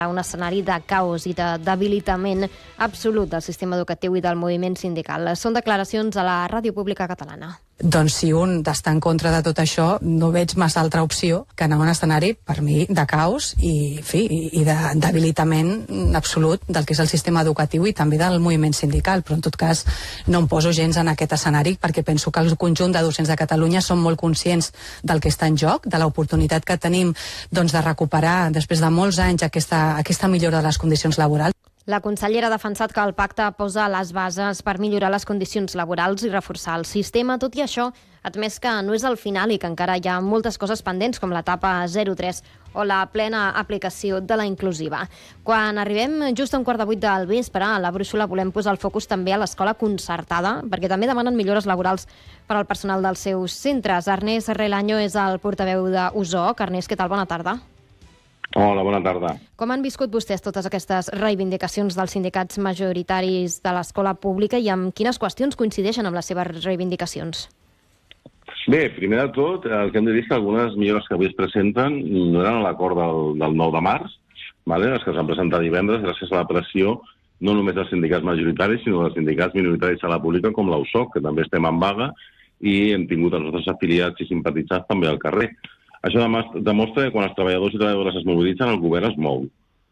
un escenari de caos i de debilitament absolut del sistema educatiu i del moviment sindical. Són declaracions a la Ràdio Pública Catalana. Doncs si un està en contra de tot això, no veig massa altra opció que anar a un escenari, per mi, de caos i de debilitament absolut del que és el sistema educatiu i també del moviment sindical. Però en tot cas no em poso gens en aquest escenari perquè penso que el conjunt de docents de Catalunya són molt conscients del que està en joc, de l'oportunitat que tenim de recuperar després de molts anys aquesta millora de les condicions laborals. La consellera ha defensat que el pacte posa les bases per millorar les condicions laborals i reforçar el sistema. Tot i això, ha admès que no és el final i que encara hi ha moltes coses pendents, com l'etapa 0-3 o la plena aplicació de la inclusiva. Quan arribem just a 7:15 del vespre, a la brúixola volem posar el focus també a l'escola concertada, perquè també demanen millores laborals per al personal dels seus centres. Ernest Relaño és el portaveu d'USOC. Ernest, què tal? Bona tarda. Hola, bona tarda. Com han viscut vostès totes aquestes reivindicacions dels sindicats majoritaris de l'escola pública i amb quines qüestions coincideixen amb les seves reivindicacions? Bé, primer de tot, el que hem de dir és que algunes millores que avui es presenten no eren a l'acord del 9 de març, les que s'han presentat divendres gràcies a la pressió no només dels sindicats majoritaris, sinó dels sindicats minoritaris a la pública com l'USOC, que també estem en vaga i hem tingut els nostres afiliats i simpatitzants també al carrer. Això demostra que quan els treballadors i treballadores es mobilitzen, el govern es mou.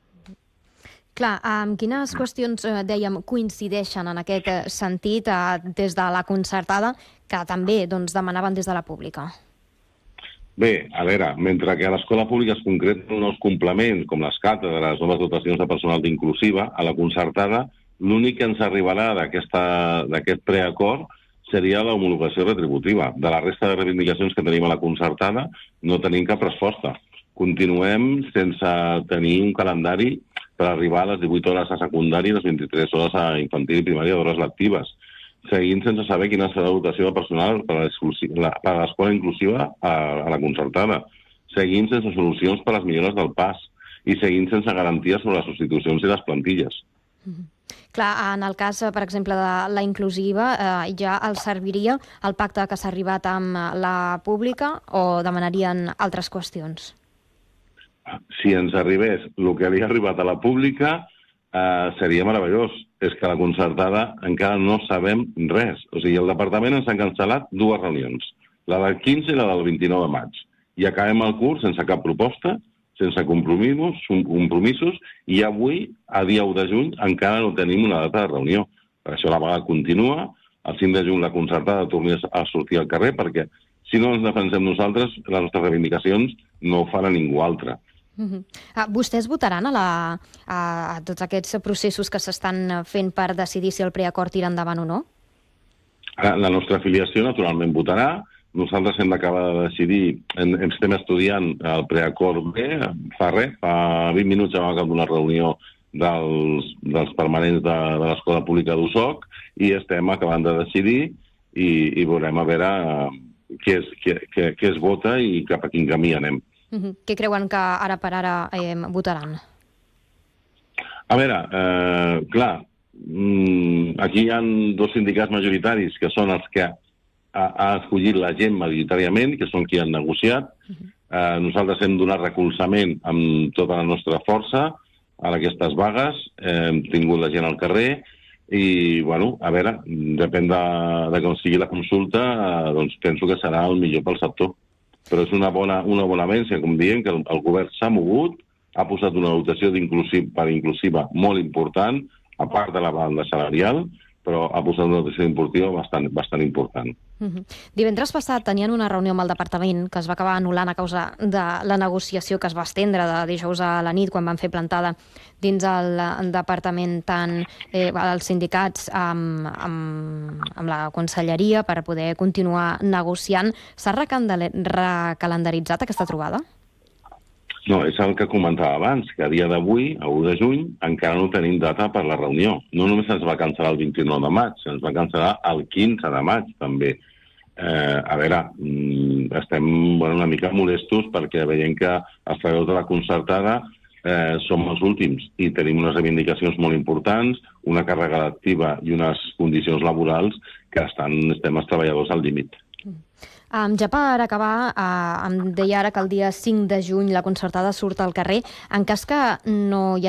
Clar, amb quines qüestions, dèiem, coincideixen en aquest sentit des de la concertada, que també demanaven des de la pública? Bé, a veure, mentre que a l'escola pública es concreten nous complements, com les càtedres, noves dotacions de personal d'inclusiva, a la concertada l'únic que ens arribarà d'aquest preacord seria l'homologació retributiva. De la resta de reivindicacions que tenim a la concertada no tenim cap resposta. Continuem sense tenir un calendari per arribar a les 18 hores a secundària i les 23 hores a infantil i primària d'hores lectives. Seguint sense saber quina serà la dotació de personal per a l'escola inclusiva a la concertada. Seguint sense solucions per a les millores del PAS i seguint sense garanties sobre les substitucions i les plantilles. Clar, en el cas, per exemple, de la inclusiva, ja els serviria el pacte que s'ha arribat amb la pública o demanarien altres qüestions? Si ens arribés el que havia arribat a la pública, seria meravellós. És que a la concertada encara no sabem res. O sigui, el departament ens ha cancel·lat 2 reunions, la del 15 i la del 29 de maig. I acabem el curs sense cap proposta, sense compromisos, i avui, a dia 1 de juny, encara no tenim una data de reunió. Per això la vaga continua, el 5 de juny la concertada torni a sortir al carrer, perquè si no ens defensem nosaltres, les nostres reivindicacions no ho farà ningú altre. Vostès votaran a tots aquests processos que s'estan fent per decidir si el preacord tira endavant o no? La nostra afiliació, naturalment, votarà. Nosaltres hem d'acabar de decidir, estem estudiant el preacord B, fa 20 minuts ja vam acabar una reunió dels permanents de l'escola pública d'USOC i estem acabant de decidir i veurem a veure què es vota i cap a quin camí anem. Què creuen que ara per ara votaran? A veure, clar, aquí hi ha 2 sindicats majoritaris que són els que ha escollit la gent majoritàriament, que són qui han negociat. Nosaltres hem donat recolzament amb tota la nostra força a aquestes vagues, hem tingut la gent al carrer i, bueno, a veure, depèn de com sigui la consulta, doncs penso que serà el millor pel sector. Però és una bona avència, com diem, que el govern s'ha mogut, ha posat una dotació per inclusiva molt important, a part de la banda salarial, però ha posat una dotació importiva bastant important. Divendres passat tenien una reunió amb el departament que es va acabar anul·lant a causa de la negociació que es va estendre de dijous a la nit quan van fer plantada dins el departament tant els sindicats amb la conselleria per poder continuar negociant. S'ha recalendaritzat aquesta trobada? No, és el que comentava abans, que a dia d'avui, a 1 de juny, encara no tenim data per la reunió. No només se'ns va cancel·lar el 29 de maig, se'ns va cancel·lar el 15 de maig, també. A veure, estem una mica molestos perquè veiem que els treballadors de la concertada som els últims i tenim unes reivindicacions molt importants, una càrrega lectiva i unes condicions laborals que estem els treballadors al límit. Ja per acabar, em deia ara que el dia 5 de juny la concertada surt al carrer. En cas que no hi